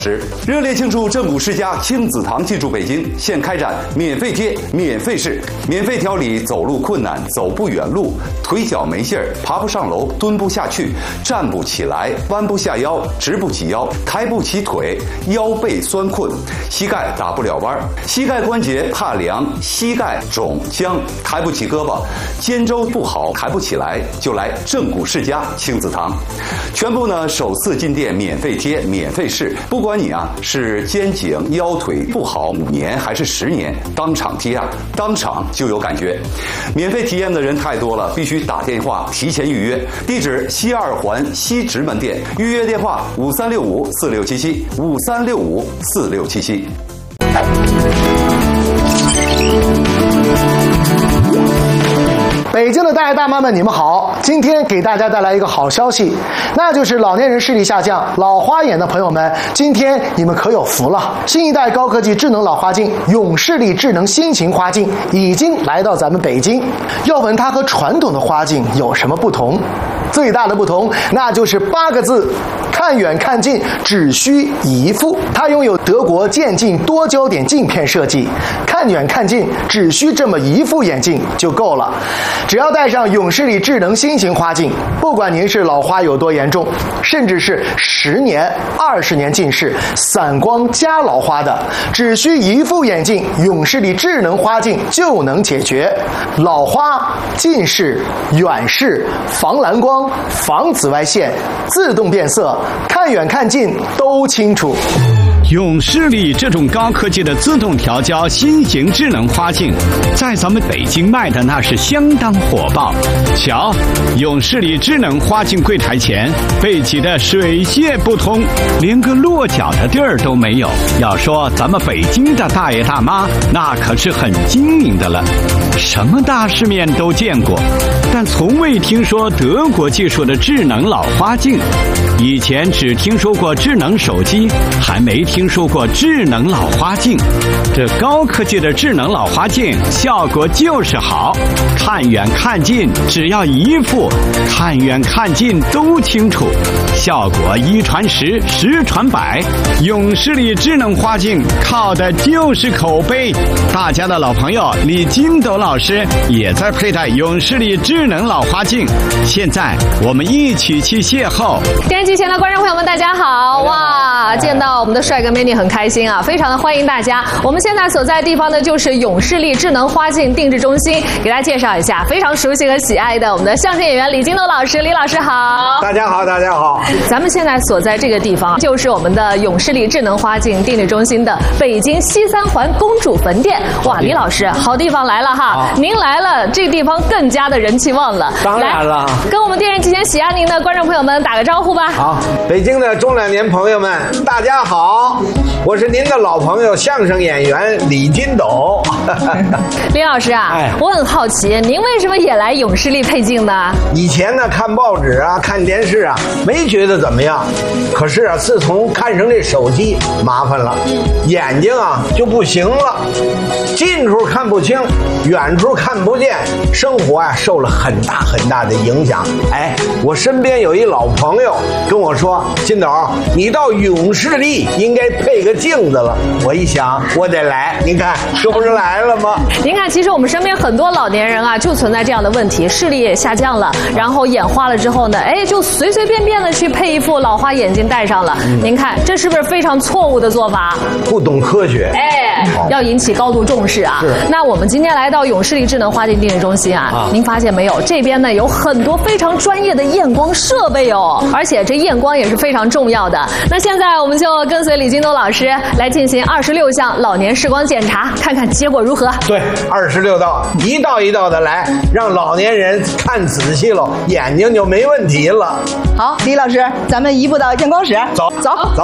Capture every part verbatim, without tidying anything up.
热烈庆祝正骨世家亲子堂进驻北京，现开展免费贴、免费试、免费调理走路困难、走不远路、腿脚没劲儿、爬不上楼、蹲不下去、站不起来、弯不下腰、直不起腰、抬不起腿、腰背酸困、膝盖打不了弯、膝盖关节怕凉、膝盖肿僵、抬不起胳膊、肩周不好、抬不起来，就来正骨世家亲子堂。全部呢首次进店免费贴、免费试，不管。不管你啊是肩颈腰腿不好五年还是十年，当场贴啊，当场就有感觉。免费体验的人太多了，必须打电话提前预约。地址西二环西直门店，预约电话五三六五四六七七五三六五四六七七。 北京的大爷大妈们，你们好！今天给大家带来一个好消息，那就是老年人视力下降、老花眼的朋友们，今天你们可有福了！新一代高科技智能老花镜永视力智能新型花镜已经来到咱们北京。要问它和传统的花镜有什么不同？最大的不同，那就是八个字：看远看近，只需一副。它拥有德国渐进多焦点镜片设计，看远看近只需这么一副眼镜就够了。只要戴上永视力智能新型花镜，不管您是老花有多严重，甚至是十年、二十年近视、散光加老花的，只需一副眼镜，永视力智能花镜就能解决老花、近视、远视、防蓝光、防紫外线、自动变色，看远看近都清楚。 永视力这种高科技的自动调焦新型智能花镜，在咱们北京卖的那是相当火爆。瞧，永视力智能花镜柜台前被挤得水泄不通，连个落脚的地儿都没有。要说咱们北京的大爷大妈，那可是很精明的了，什么大世面都见过，但从未听说德国技术的智能老花镜。以前只听说过智能手机，还没听说过智能老花镜。这高科技的智能老花镜效果就是好，看远看近只要一副，看远看近都清楚，效果一传十，十传百。永视力智能花镜靠的就是口碑。大家的老朋友李金斗老师也在佩戴永视力智能老花镜，现在我们一起去邂逅。 电视机前的观众朋友们，大家好！哇，见到我们的帅哥美女很开心啊，非常的欢迎大家。我们现在所在的地方呢，就是永视力智能花镜定制中心，给大家介绍一下，非常熟悉和喜爱的我们的相声演员李金斗老师，李老师好。 大家好，大家好。 咱们现在所在这个地方，就是我们的永视力智能花镜定制中心的北京西三环公主坟店。哇，李老师，好地方来了哈！您来了，这个地方更加的人气旺了。 当然了， 跟我们电视机前喜爱您的观众朋友们打个招呼吧。 好，北京的中老年朋友们，大家好，我是您的老朋友相声演员李金斗。 李老师啊，哎、我很好奇，您为什么也来永视力配镜呢？ 以前呢，看报纸啊，看电视啊，没觉得怎么样。可是啊，自从看上这手机，麻烦了，眼睛啊就不行了，近处看不清，远处看不见，生活啊受了很大很大的影响。哎，我身边有一老朋友跟我说，金斗，你到永视力应该配个镜子了。我一想，我得来，您看这不是来了吗？ 您看，其实我们身边很多老年人啊，就存在这样的问题，视力也下降了，然后眼花了之后呢，哎，就随随便便的去配一副老花眼镜戴上了。嗯、您看，这是不是非常错误的做法？ 不懂科学， 哎，要引起高度重视啊。那我们今天来到永视力智能花镜定制中心啊，啊您发现没有？这边呢有很多非常专业的验光设备哦，而且这验光也是非常重要的。那现在我们就跟随李金斗老师来进行二十六项老年视光检查，看看结果如何。 对，二十六道，一道一道的来，让老年人看仔细了，眼睛就没问题了。 好，李老师，咱们移步到验光室， 走走走。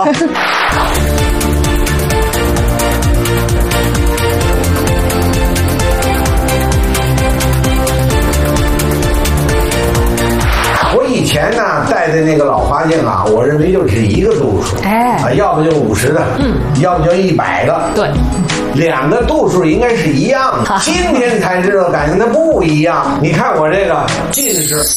我以前呢戴的那个老花镜啊，我认为就只一个度数，哎，啊，要不就五十的，嗯，要不就一百个， 对， 两个度数应该是一样的。今天才知道，感觉它不一样。你看我这个近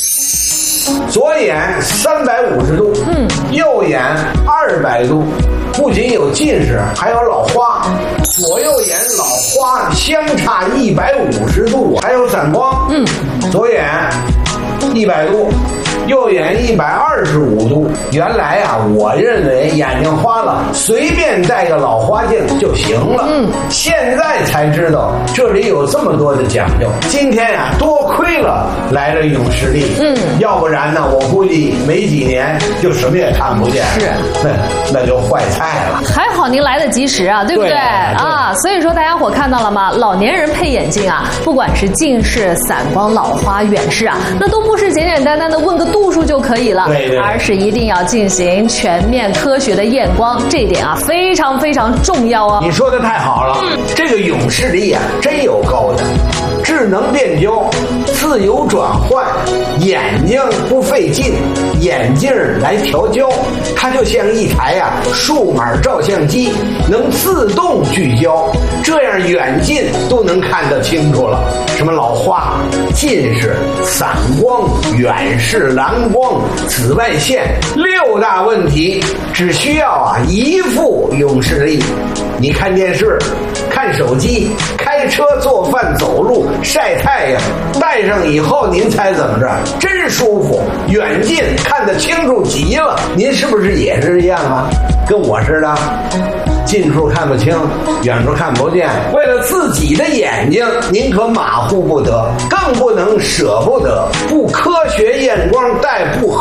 视，左眼三百五十度，嗯，右眼二百度。 不仅有近视，还有老花，左右眼老花相差一百五十度，还有散光。嗯，左眼一百度。右眼一百二十五度，原来啊，我认为眼睛花了，随便戴个老花镜就行了。嗯，现在才知道这里有这么多的讲究。今天啊，多亏了来了永视力，嗯，要不然呢，我估计没几年就什么也看不见。是，那那就坏菜了。 还好您来得及时啊，对不对？对啊，所以说大家伙看到了吗？老年人配眼镜啊，不管是近视、散光、老花、远视啊，那都不是简简单单的问个度数就可以了， 对对， 而是一定要进行全面科学的验光，这一点啊非常非常重要哦。 你说的太好了，嗯、这个永视力啊真有高的，智能变焦，自由转换，眼睛不费劲，眼镜来调焦，它就像一台啊数码照相机，能自动聚焦，这样远近都能看得清楚了。什么老花、近视、散光、远视、蓝光、紫外线，六大问题只需要啊一副永视力。你看电视、看手机、开车、做饭、走路、晒太阳，戴上以后您猜怎么着？真舒服，远近看得清楚极了。您是不是也是一样啊？跟我似的，近处看不清，远处看不见。为了自己的眼睛，您可马虎不得，更不能舍不得。不科学验光戴不好。